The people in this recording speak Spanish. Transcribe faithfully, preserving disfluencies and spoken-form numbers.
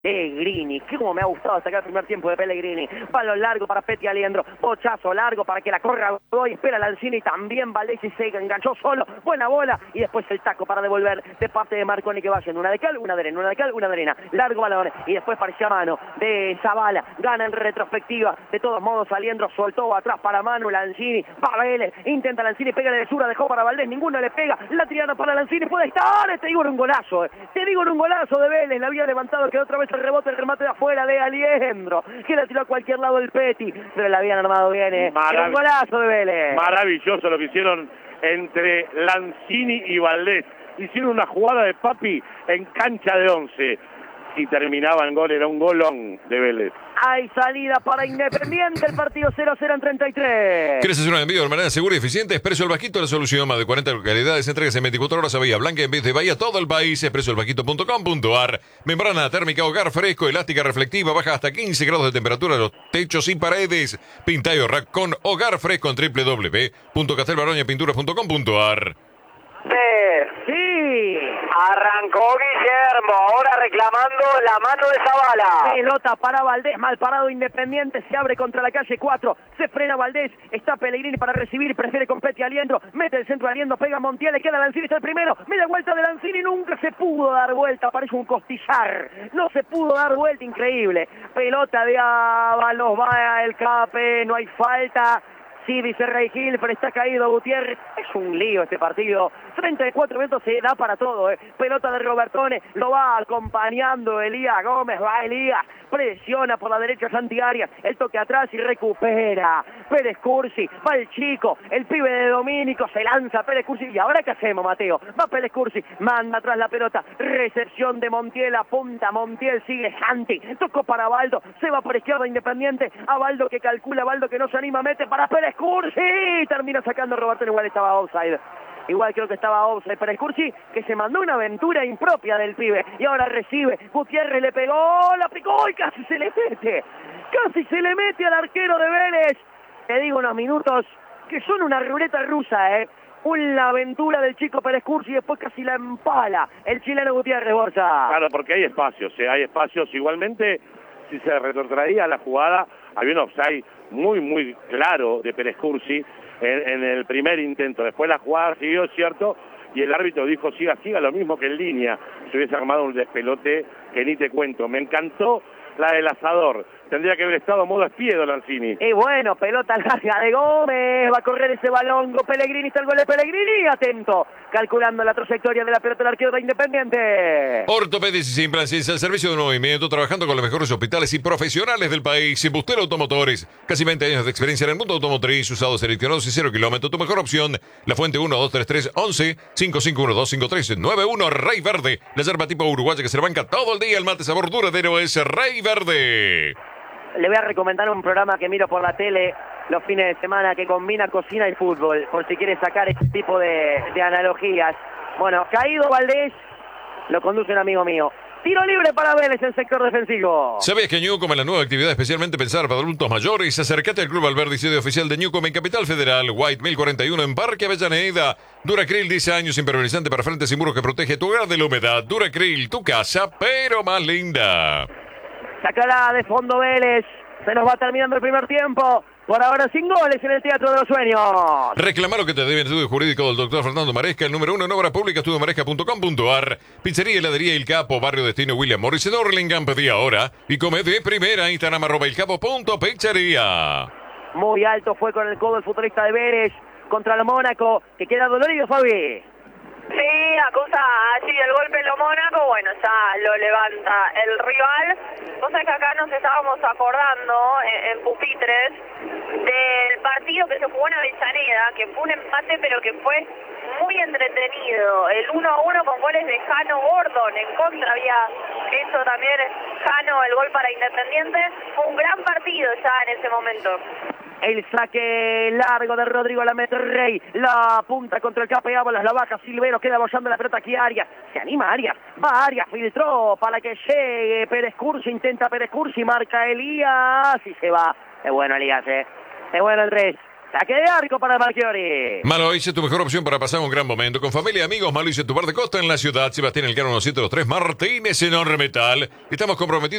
Pellegrini, que como me ha gustado sacar el primer tiempo de Pellegrini. Palo largo para Peti Aliendro, bochazo largo para que la corra Godoy, espera Lanzini, también Valdés y se enganchó solo, buena bola, y después el taco para devolver de parte de Marconi, que va haciendo una de cal, una de arena, una de cal, una de arena, largo balón, y después parecía mano de Zavala, gana en retrospectiva, de todos modos Aliendro soltó atrás para Manu, Lanzini, va Vélez, intenta Lanzini, pega de Sura, dejó para Valdés, ninguno le pega, la tirada para Lanzini, puede estar, te digo en un golazo, eh. te digo en un golazo de Vélez, la había levantado, que otra vez el rebote, el remate de afuera de Aliendro, que la tiró a cualquier lado el Peti, pero la habían armado bien, eh. Era un golazo de Vélez. Maravilloso lo que hicieron entre Lanzini y Valdés. Hicieron una jugada de papi en cancha de once. Si terminaba en gol, era un golón de Vélez. Hay salida para Independiente, el partido cero a cero en treinta y tres. ¿Quieres hacer un envío de manera segura y eficiente? Expreso El Vasquito, la solución. Más de cuarenta localidades, entregas en veinticuatro horas a Bahía Blanca en vez de Bahía, todo el país. expreso el vasquito punto com punto ar. Membrana térmica hogar fresco, elástica reflectiva, baja hasta quince grados de temperatura los techos y paredes. Pinta y ahorra con hogar fresco en doble u doble u doble u punto castelbaroña pinturas punto com punto ar. Sí. Arrancó Guillermo, ahora reclamando la mano de Zavala. Pelota para Valdés, mal parado Independiente, se abre contra la calle cuatro, se frena Valdés, está Pellegrini para recibir, prefiere con Peti Aliendro, mete el centro Aliendro, pega Montiel, le queda Lanzini, está el primero, media vuelta de Lanzini, nunca se pudo dar vuelta, parece un costillar, no se pudo dar vuelta, increíble. Pelota de Ábalos, va el Cape, no hay falta. Sí, dice Rey Gil, pero está caído Gutiérrez. Es un lío este partido. treinta y cuatro minutos se da para todo. ¿eh? Pelota de Robertone, lo va acompañando Elías Gómez, va Elías, presiona por la derecha Santi Arias, el toque atrás y recupera. Pérez Cursi, va el chico, el pibe de Domínico, se lanza Pérez Cursi. ¿Y ahora qué hacemos, Mateo? Va Pérez Cursi, manda atrás la pelota, recepción de Montiel, apunta Montiel, sigue Santi, tocó para Baldo, se va por izquierda Independiente, a Baldo que calcula, Baldo que no se anima, mete para Pérez Cursi, termina sacando Roberto, igual estaba offside. Igual creo que estaba offside Pérez Cursi, que se mandó una aventura impropia del pibe. Y ahora recibe, Gutiérrez le pegó, la picó y casi se le mete. Casi se le mete al arquero de Vélez. Te digo unos minutos que son una ruleta rusa, ¿eh? Una aventura del chico Pérez Cursi y después casi la empala el chileno Gutiérrez, Borja. Claro, porque hay espacios, ¿eh? hay espacios. Igualmente, si se retrotraía la jugada, había un offside muy, muy claro de Pérez Cursi en, en el primer intento. Después la jugada siguió, cierto, y el árbitro dijo, siga, siga, lo mismo que en línea. Se hubiese armado un despelote que ni te cuento. Me encantó la del asador. Tendría que haber estado modo espiedo Lanzini. Y bueno, pelota larga de Gómez, va a correr ese balón, Pellegrini, está el gol de Pellegrini, atento, calculando la trayectoria de la pelota del arquero de Independiente. Ortopédicos y implantes al servicio de movimiento, trabajando con los mejores hospitales y profesionales del país. Bustelo Automotores, casi veinte años de experiencia en el mundo automotriz, usados seleccionados y cero kilómetros. Tu mejor opción, La Fuente uno dos tres tres once cinco cinco uno dos cinco tres nueve uno. Rey Verde, la yerba tipo uruguaya que se le banca todo el día. El mate sabor duradero es Rey Verde. Le voy a recomendar un programa que miro por la tele los fines de semana que combina cocina y fútbol, por si quiere sacar este tipo de, de analogías. Bueno, caído Valdés, lo conduce un amigo mío. Tiro libre para Vélez en sector defensivo. ¿Sabías que Newcom es la nueva actividad especialmente pensada para adultos mayores? Acércate al Club Alberdi, sede oficial de Newcom en Capital Federal, White mil cuarenta y uno en Parque Avellaneda. Duracril, diez años, impermeabilizante para frentes y muros que protege tu hogar de la humedad. Duracril, tu casa, pero más linda. Sacará de fondo Vélez. Se nos va terminando el primer tiempo. Por ahora sin goles en el Teatro de los Sueños. Reclama lo que te debe el estudio jurídico del doctor Fernando Maresca, el número uno en obras públicas, estudio maresca punto com punto ar. Pizzería, heladería El Capo, barrio destino William Morris en Orlingham. Pedí ahora y come de primera. Instagram arroba el capo punto pizzería. Muy alto fue con el codo el futbolista de Vélez contra el Mónaco, que queda dolorido, Fabi. Sí, acusa allí el golpe en lo Mónaco, bueno, ya lo levanta el rival. Vos sabés que acá nos estábamos acordando en, en pupitres del partido que se jugó en Avellaneda, que fue un empate pero que fue muy entretenido. El uno a uno con goles de Jano Gordon, en contra había hecho también Jano el gol para Independiente. Fue un gran partido ya en ese momento. El saque largo de Rodrigo la mete Rey, la punta contra el Cape Ábalos, la baja Silvero, queda bollando la pelota aquí Arias, se anima Arias, va Arias, filtró para que llegue Pérez Cursi, intenta Pérez Cursi, marca Elías y se va. Es bueno Elías, eh, es bueno el tres, Saque de arco para Marchiori. Maloise, tu mejor opción para pasar un gran momento. Con familia y amigos, Maloise, tu bar de costa en la ciudad. Sebastián Elcano, ciento tres Martínez, Enorme Metal. Estamos comprometidos